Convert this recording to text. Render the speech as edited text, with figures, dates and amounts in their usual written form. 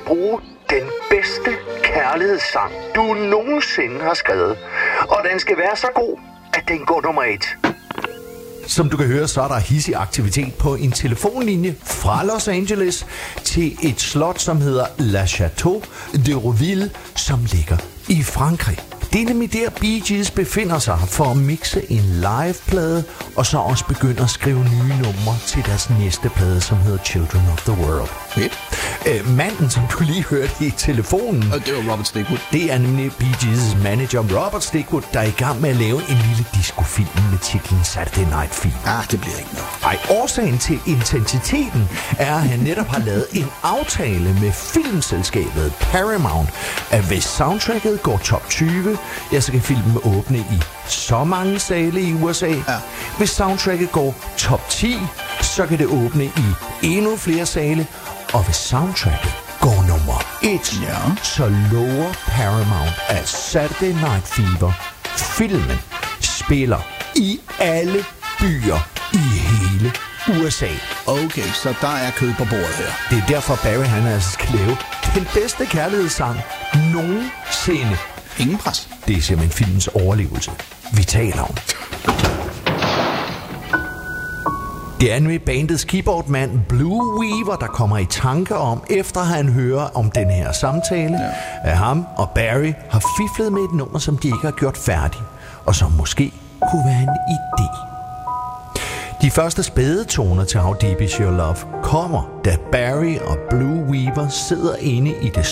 bruge den bedste kærlighedssang, du nogensinde har skrevet. Og den skal være så god, at den går nummer 1. Som du kan høre, så er der hissig aktivitet på en telefonlinje fra Los Angeles til et slot, som hedder La Château de Rouville, som ligger i Frankrig. Det er nemlig der Bee Gees befinder sig for at mixe en liveplade, og så også begynde at skrive nye numre til deres næste plade, som hedder Children of the World. Fedt. Manden, som du lige hørte i telefonen, Og det var Robert Stigwood. det er nemlig Bee Gees' manager Robert Stigwood, der er i gang med at lave en lille discofilm med titlen Saturday Night Fever. Det bliver ikke noget. Ej, årsagen til intensiteten er, at han netop har lavet en aftale med filmselskabet Paramount, at hvis soundtracket går top 20, ja, så kan filmen åbne i så mange sale i USA. Ja. Hvis soundtracket går top 10, så kan det åbne i endnu flere sale. Og hvis soundtracket går nummer 1, så lover Paramount, at Saturday Night Fever, filmen, spiller i alle byer i hele USA. Okay, så der er kød på bordet her. Det er derfor Barry han altså skal lave den bedste kærlighedssang nogensinde. Ingen pres. Det er simpelthen filmens overlevelse, vi taler om. Det er nemlig bandets keyboardmand Blue Weaver, der kommer i tanke om, efter han hører om den her samtale, at ham og Barry har fiflet med et nummer, som de ikke har gjort færdigt, og som måske kunne være en idé. De første spæde toner til How Deep Is Your Love kommer, da Barry og Blue Weaver sidder inde i det